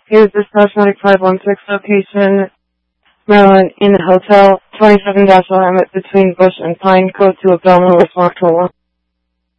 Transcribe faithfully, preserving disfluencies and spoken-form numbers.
Here's dispatch medic five one six location, Maryland, in the hotel, twenty-seven dash Emmett between Bush and Pine, code to Abdominal response for one.